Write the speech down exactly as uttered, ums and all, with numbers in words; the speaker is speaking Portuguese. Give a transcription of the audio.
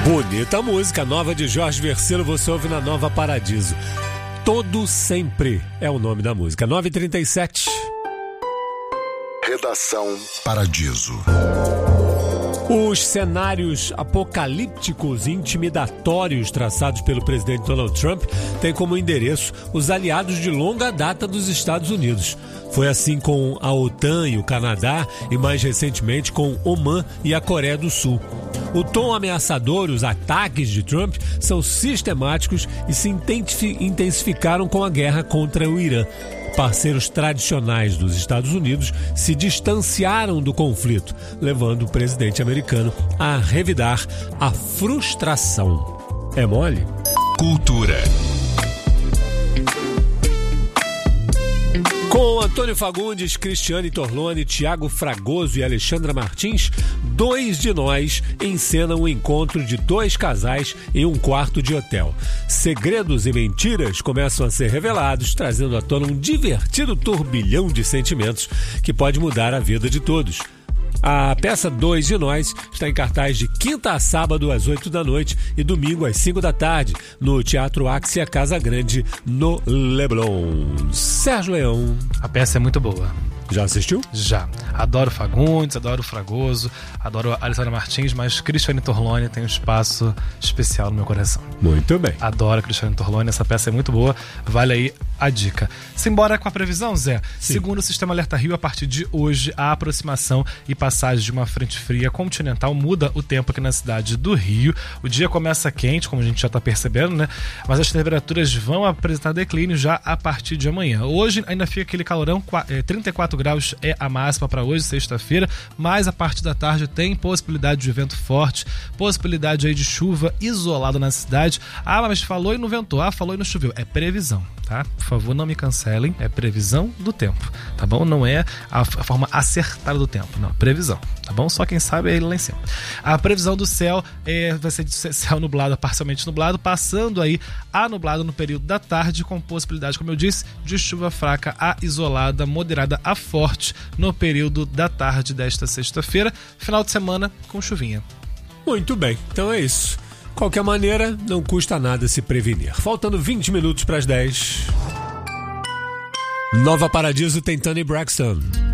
Bonita música, nova de Jorge Vercillo, você ouve na Nova Paradiso. Todo Sempre é o nome da música. nove e trinta e sete. Redação Paradiso. Os cenários apocalípticos e intimidatórios traçados pelo presidente Donald Trump têm como endereço os aliados de longa data dos Estados Unidos. Foi assim com a OTAN e o Canadá e mais recentemente com Omã e a Coreia do Sul. O tom ameaçador, os ataques de Trump são sistemáticos e se intensificaram com a guerra contra o Irã. Parceiros tradicionais dos Estados Unidos se distanciaram do conflito, levando o presidente americano a revidar a frustração. É mole? Cultura. Com Antônio Fagundes, Cristiane Torlone, Tiago Fragoso e Alexandra Martins, dois de nós encenam o encontro de dois casais em um quarto de hotel. Segredos e mentiras começam a ser revelados, trazendo à tona um divertido turbilhão de sentimentos que pode mudar a vida de todos. A peça Dois de Nós está em cartaz de quinta a sábado às oito da noite e domingo às cinco da tarde no Teatro Axia Casa Grande, no Leblon. Sérgio Leão. A peça é muito boa. Já assistiu? Já. Adoro Fagundes, adoro Fragoso, adoro Alessandra Martins, mas Cristiane Torlone tem um espaço especial no meu coração. Muito bem. Adoro Cristiane Torlone, essa peça é muito boa, vale aí a dica. Simbora com a previsão, Zé? Sim. Segundo o Sistema Alerta Rio, a partir de hoje, a aproximação e passagem de uma frente fria continental muda o tempo aqui na cidade do Rio. O dia começa quente, como a gente já está percebendo, né? Mas as temperaturas vão apresentar declínio já a partir de amanhã. Hoje ainda fica aquele calorão, trinta e quatro graus é a máxima para hoje, sexta-feira, mas a partir da tarde tem possibilidade de vento forte, possibilidade aí de chuva isolada na cidade. Ah, mas falou e não ventou, ah, falou e não choveu. É previsão, tá? Por favor, não me cancelem, é previsão do tempo, tá bom? Não é a, a forma acertada do tempo, não, previsão, tá bom? Só quem sabe é ele lá em cima. A previsão do céu é, vai ser de céu nublado, parcialmente nublado, passando aí a nublado no período da tarde, com possibilidade, como eu disse, de chuva fraca a isolada, moderada a forte no período da tarde desta sexta-feira, final de semana com chuvinha. Muito bem, então é isso. Qualquer maneira, não custa nada se prevenir. Faltando vinte minutos para as dez. Nova Paradiso tem Toni Braxton.